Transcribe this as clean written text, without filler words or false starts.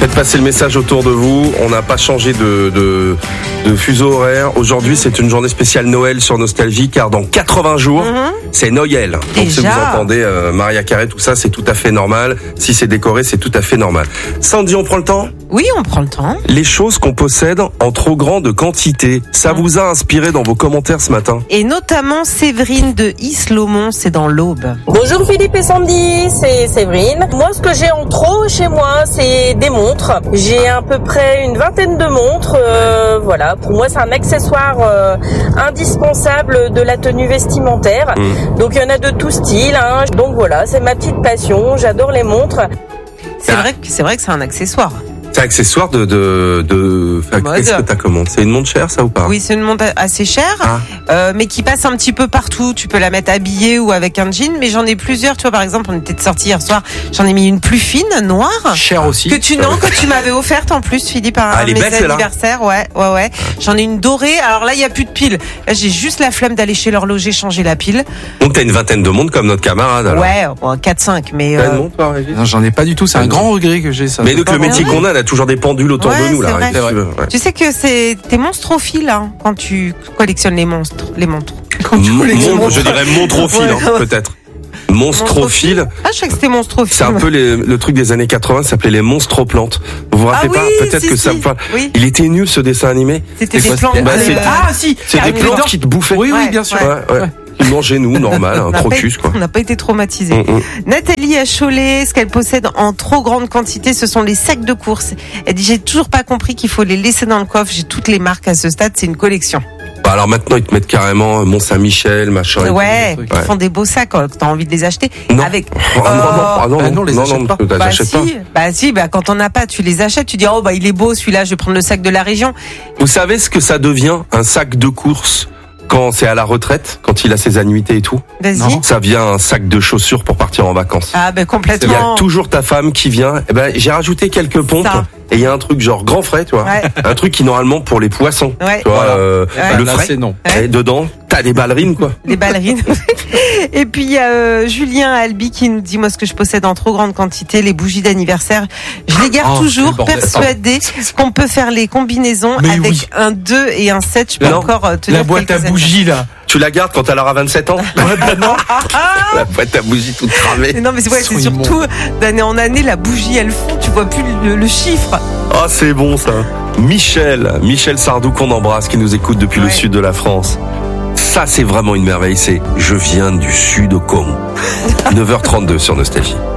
Faites passer le message autour de vous. On n'a pas changé de fuseau horaire. Aujourd'hui, c'est une journée spéciale Noël sur Nostalgie, car dans 80 jours, c'est Noël. Donc si vous entendez Maria Carey, tout ça, c'est tout à fait normal. Si c'est décoré, c'est tout à fait normal. Sandy, on prend le temps ? Oui, on prend le temps. Les choses qu'on possède en trop grande quantité, ça vous a inspiré dans vos commentaires ce matin ? Et notamment Séverine de Isle-Lomont, c'est dans l'Aube. Bonjour Philippe et Sandy, c'est Séverine. Moi, ce que j'ai en trop chez moi, c'est des montres. J'ai à peu près une vingtaine de montres. Voilà, pour moi, c'est un accessoire indispensable de la tenue vestimentaire. Donc, il y en a de tout style. Donc voilà, c'est ma petite passion. J'adore les montres. C'est vrai que c'est un accessoire. C'est un accessoire qu'est-ce que t'as commandé ? C'est une montre chère, ça, ou pas ? Oui, c'est une montre assez chère, mais qui passe un petit peu partout. Tu peux la mettre habillée ou avec un jean, mais j'en ai plusieurs. Tu vois, par exemple, on était sortis hier soir, j'en ai mis une plus fine, noire. Chère aussi. Que tu m'avais offerte en plus, Philippe, à mes anniversaires. Ouais. J'en ai une dorée. Alors là, il y a plus de pile. Là, j'ai juste la flemme d'aller chez l'horloger changer la pile. Donc t'as une vingtaine de montres comme notre camarade, alors. Ouais, 4-5, mais. T'as une montre, toi, Régis ? Non, j'en ai pas du tout. C'est un grand regret que j'ai, ça. Mais donc le métier qu'on a toujours des pendules autour de nous, là. C'est vrai. Tu sais que t'es monstrophile, quand tu collectionnes les montres. Je dirais montrophile, peut-être. Monstrophile. Ah, je sais que c'était monstrophile. C'est un peu le truc des années 80, ça s'appelait les monstroplantes. Vous vous rappelez pas ? Peut-être que ça me parle. Oui. Il était nul, ce dessin animé. C'était des plantes. Si. C'est des plantes qui te bouffaient. Oui, bien sûr. Ouais. Ils mangeaient nous, normal, un crocus, quoi. On n'a pas été traumatisés. Nathalie à Cholet, ce qu'elle possède en trop grande quantité, ce sont les sacs de course. Elle dit, j'ai toujours pas compris qu'il faut les laisser dans le coffre. J'ai toutes les marques à ce stade, c'est une collection. Bah alors maintenant, ils te mettent carrément Mont-Saint-Michel, machin. Ouais, ils font des beaux sacs quand t'as envie de les acheter. Non. Avec. Non, les achète pas. Quand on n'a pas, tu les achètes. Tu dis, il est beau celui-là, je vais prendre le sac de la région. Vous savez ce que ça devient, un sac de course, quand c'est à la retraite, quand il a ses annuités et tout? Vas-y. Ça vient un sac de chaussures pour partir en vacances. Ah ben complètement. Il y a toujours ta femme qui vient. J'ai rajouté quelques pompes. Et il y a un truc genre grand frais, tu vois. Ouais. Un truc qui normalement pour les poissons. Ouais. Tu vois, le frais. C'est non. Et dedans, t'as des ballerines, quoi. Des ballerines. Et puis il y a Julien Albi qui nous dit, moi ce que je possède en trop grande quantité, les bougies d'anniversaire. Je les garde toujours, persuadée qu'on peut faire les combinaisons avec un 2 et un 7. Je peux encore tenir la boîte à bougies là. Tu la gardes quand elle aura 27 ans? Non. La boîte à bougies toute cramée. Non mais c'est surtout d'année en année la bougie elle fond, tu vois plus le chiffre. Ah c'est bon ça. Michel Sardou qu'on embrasse, qui nous écoute depuis le sud de la France. Ça c'est vraiment une merveille, c'est Je viens du sud au Congo. 9h32 sur Nostalgie.